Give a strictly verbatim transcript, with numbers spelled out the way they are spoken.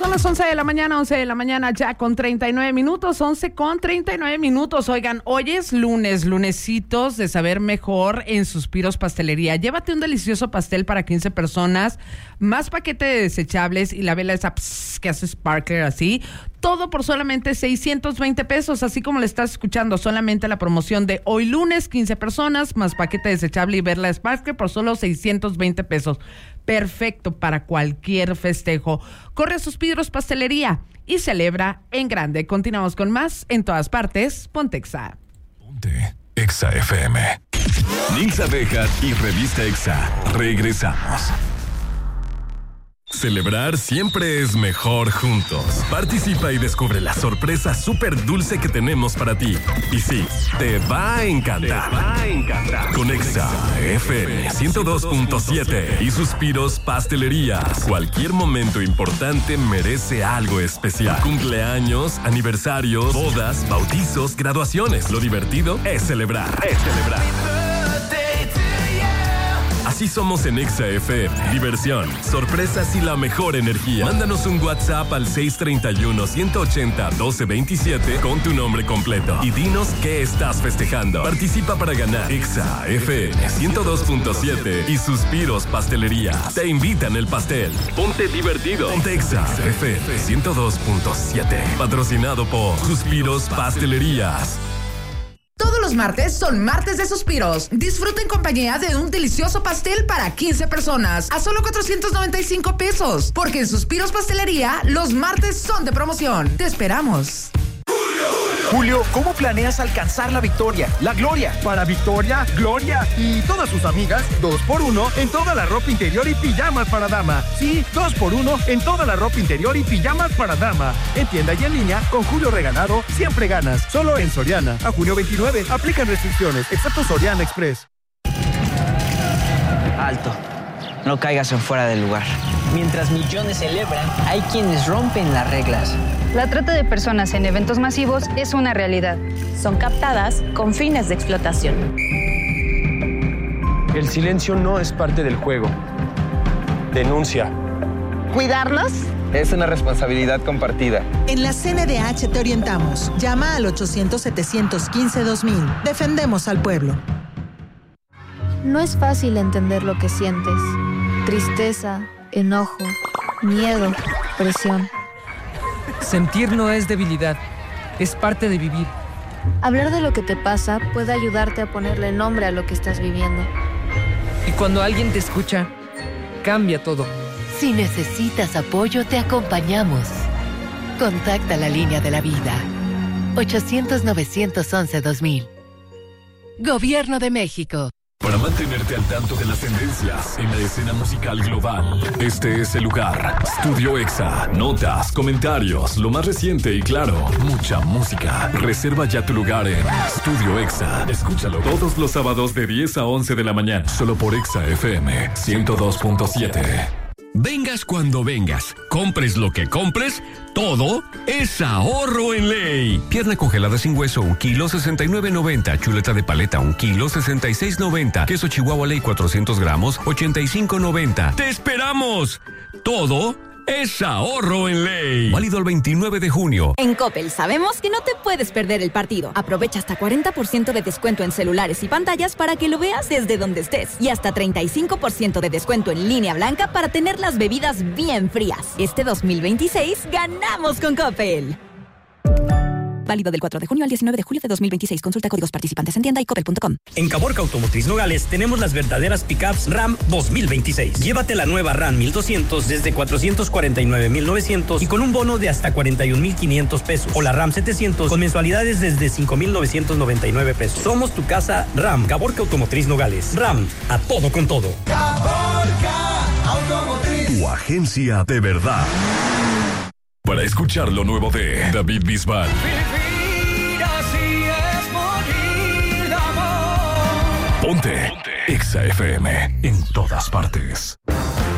Son las once de la mañana, once de la mañana ya con treinta y nueve minutos, once con treinta y nueve minutos. Oigan, hoy es lunes, lunesitos de saber mejor en Suspiros Pastelería. Llévate un delicioso pastel para quince personas, más paquete de desechables y la vela esa pss, que hace sparkler así. Todo por solamente seiscientos veinte pesos, así como le estás escuchando, solamente la promoción de hoy lunes, quince personas, más paquete desechable y verla Sparkler por solo seiscientos veinte pesos. Perfecto para cualquier festejo. Corre a Suspiros Pastelería y celebra en grande. Continuamos con más en todas partes. Ponte Exa. Ponte Exa F M. Nils Abejas y Revista Exa. Regresamos. Celebrar siempre es mejor juntos. Participa y descubre la sorpresa súper dulce que tenemos para ti. Y sí, te va a encantar. Te va a encantar. Con Exa F M ciento dos punto siete y Suspiros Pastelerías. Cualquier momento importante merece algo especial. Cumpleaños, aniversarios, bodas, bautizos, graduaciones. Lo divertido es celebrar. Es celebrar. Así somos en Exa F M. Diversión, sorpresas y la mejor energía. Mándanos un WhatsApp al seis treinta y uno, ciento ochenta, doce veintisiete con tu nombre completo y dinos qué estás festejando. Participa para ganar Exa F M ciento dos punto siete y Suspiros Pastelería. Te invitan el pastel. Ponte divertido. Ponte Exa F M ciento dos punto siete. Patrocinado por Suspiros Pastelerías. Todos los martes son martes de suspiros. Disfruta en compañía de un delicioso pastel para quince personas a solo cuatrocientos noventa y cinco pesos. Porque en Suspiros Pastelería los martes son de promoción. Te esperamos. Julio, ¿cómo planeas alcanzar la victoria, la gloria? Para Victoria, Gloria y todas sus amigas, dos por uno en toda la ropa interior y pijamas para dama. Sí, dos por uno en toda la ropa interior y pijamas para dama. En tienda y en línea, con Julio Regalado, siempre ganas. Solo en Soriana. A junio veintinueve, aplican restricciones, excepto Soriana Express. Alto. No caigas en fuera del lugar. Mientras millones celebran, hay quienes rompen las reglas. La trata de personas en eventos masivos es una realidad. Son captadas con fines de explotación. El silencio no es parte del juego. Denuncia. ¿Cuidarnos? Es una responsabilidad compartida. En la C N D H te orientamos. Llama al ochocientos, setecientos quince, dos mil. Defendemos al pueblo. No es fácil entender lo que sientes. Tristeza, enojo, miedo, presión. Sentir no es debilidad, es parte de vivir. Hablar de lo que te pasa puede ayudarte a ponerle nombre a lo que estás viviendo. Y cuando alguien te escucha, cambia todo. Si necesitas apoyo, te acompañamos. Contacta la línea de la vida. ochocientos, novecientos once, dos mil. Gobierno de México. Para mantenerte al tanto de las tendencias en la escena musical global, este es el lugar. Studio Exa. Notas, comentarios, lo más reciente y claro, mucha música. Reserva ya tu lugar en Studio Exa. Escúchalo todos los sábados de diez a once de la mañana, solo por Exa F M ciento dos punto siete. Vengas cuando vengas, compres lo que compres, todo es ahorro en ley. Pierna congelada sin hueso, un kilo, sesenta y nueve noventa. Chuleta de paleta, un kilo, sesenta y seis noventa. Queso Chihuahua Ley, cuatrocientos gramos, ochenta y cinco noventa. ¡Te esperamos! Todo es ahorro en ley. Válido el veintinueve de junio. En Coppel sabemos que no te puedes perder el partido. Aprovecha hasta cuarenta por ciento de descuento en celulares y pantallas para que lo veas desde donde estés. Y hasta treinta y cinco por ciento de descuento en línea blanca para tener las bebidas bien frías. Este dos mil veintiséis ganamos con Coppel. Válido del cuatro de junio al diecinueve de julio de dos mil veintiséis. Consulta códigos participantes en tienda y coppel punto com. En Caborca Automotriz Nogales tenemos las verdaderas pickups RAM dos mil veintiséis. Llévate la nueva RAM mil doscientos desde cuatrocientos cuarenta y nueve mil novecientos y con un bono de hasta cuarenta y un mil quinientos pesos. O la RAM setecientos con mensualidades desde cinco mil novecientos noventa y nueve pesos. Somos tu casa RAM. Caborca Automotriz Nogales. RAM, a todo con todo. Caborca Automotriz. Tu agencia de verdad. Para escuchar lo nuevo de David Bisbal. Vivir así es morir de amor. Ponte, Ponte. Exa F M en todas partes.